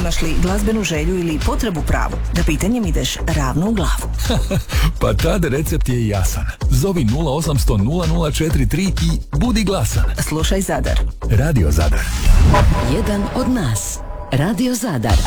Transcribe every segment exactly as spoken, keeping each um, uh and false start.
Imaš li glazbenu želju ili potrebu pravu? Da pitanjem ideš ravno u glavu. Pa tad recept je jasan. Zovi nula osam sto nula nula četiri tri i budi glasan. Slušaj Zadar. Radio Zadar. Jedan od nas. Radio Zadar.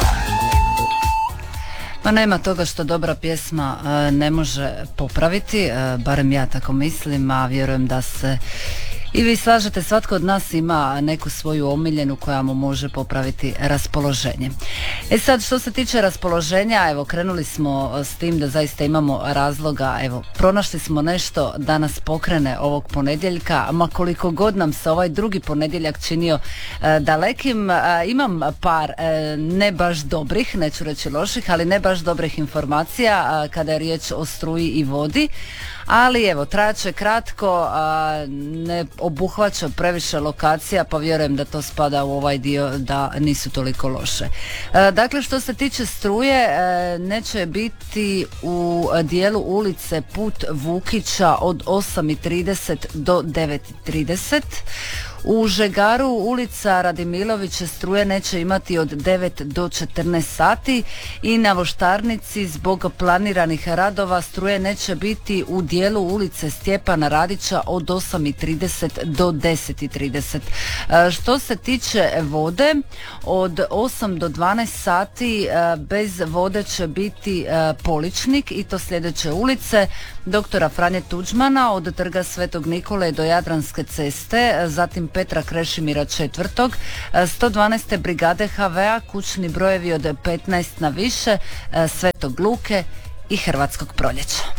Pa nema toga što dobra pjesma e, ne može popraviti, e, barem ja tako mislim, a vjerujem da se i vi slažete, svatko od nas ima neku svoju omiljenu koja mu može popraviti raspoloženje. E sad, što se tiče raspoloženja, evo, krenuli smo s tim da zaista imamo razloga, evo, pronašli smo nešto da nas pokrene ovog ponedjeljka, ma koliko god nam se ovaj drugi ponedjeljak činio e, dalekim, e, imam par e, ne baš dobrih, neću reći loših, ali ne baš dobrih informacija e, kada je riječ o struji i vodi. Ali evo, trajat će kratko, a ne obuhvaća previše lokacija, pa vjerujem da to spada u ovaj dio da nisu toliko loše. E, dakle, što se tiče struje, e, neće biti u dijelu ulice Put Vukića od osam i trideset do devet i trideset. U Žegaru ulica Radimilovića struje neće imati od devet do četrnaest sati i na Voštarnici zbog planiranih radova struje neće biti u dijelu ulice Stjepana Radića od osam i trideset do deset i trideset. E, što se tiče vode, od osam do dvanaest sati e, bez vode će biti e, Poličnik i to sljedeće ulice: doktora Franje Tuđmana od Trga Svetog Nikole do Jadranske ceste, zatim Petra Krešimira četvrtog, sto dvanaeste brigade ha ve a, kućni brojevi od petnaest na više, Svetog Luke i Hrvatskog Proljeća.